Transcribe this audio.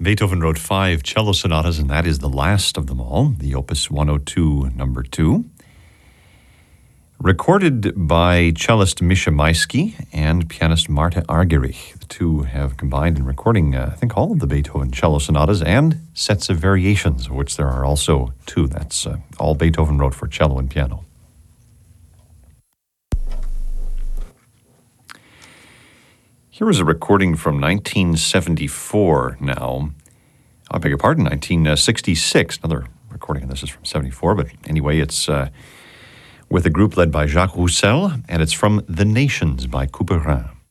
Beethoven wrote 5 cello sonatas, and that is the last of them all, the Opus 102, number 2. Recorded by cellist Misha Maisky and pianist Marta Argerich. The two have combined in recording, I think, all of the Beethoven cello sonatas and sets of variations, of which there are also 2. That's all Beethoven wrote for cello and piano. Here is a recording from 1974 now. I beg your pardon, 1966. Another recording of this is from 74, but anyway, it's with a group led by Jacques Roussel, and it's from The Nations by Couperin.